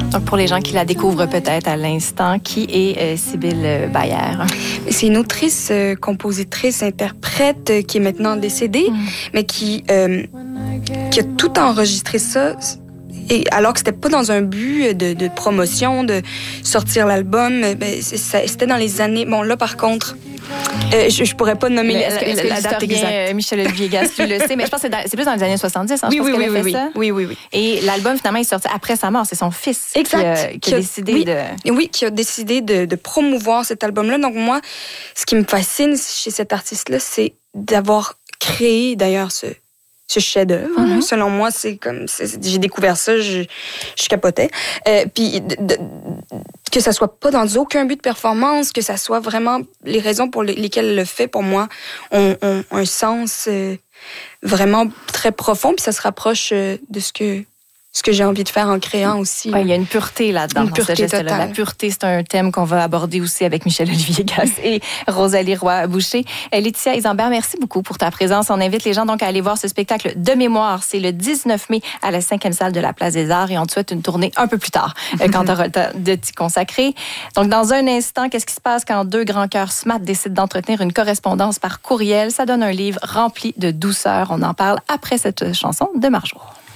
Donc, pour les gens qui la découvrent peut-être à l'instant, qui est Sybille Bayer? C'est une autrice, compositrice, interprète qui est maintenant décédée, mais qui a tout enregistré ça. Et alors que c'était pas dans un but de promotion, de sortir l'album, c'était dans les années... Bon, là, par contre, je pourrais pas nommer la date exacte. Michel-Olivier Gast, le sait, mais je pense que c'est plus dans les années 70. Hein, Oui. Et l'album, finalement, est sorti après sa mort. C'est son fils qui a décidé de... Oui, qui a décidé de promouvoir cet album-là. Donc moi, ce qui me fascine chez cet artiste-là, c'est d'avoir créé, d'ailleurs, ce chef-d'œuvre. Selon moi, j'ai découvert ça, je capotais. Puis que ça soit pas dans aucun but de performance, que ça soit vraiment les raisons pour lesquelles elle le fait, pour moi, ont un sens vraiment très profond. Puis ça se rapproche de ce que j'ai envie de faire en créant aussi. Ouais, il y a une pureté là-dedans. Une pureté totale. La pureté, c'est un thème qu'on va aborder aussi avec Michel-Olivier Gast et Rosalie Roy-Boucher. Laetitia Isambert, merci beaucoup pour ta présence. On invite les gens donc à aller voir ce spectacle de mémoire. C'est le 19 mai à la 5e salle de la Place des Arts et on te souhaite une tournée un peu plus tard quand tu auras le temps de t'y consacrer. Donc, dans un instant, qu'est-ce qui se passe quand deux grands cœurs SMAT décident d'entretenir une correspondance par courriel? Ça donne un livre rempli de douceur. On en parle après cette chanson de Marjo.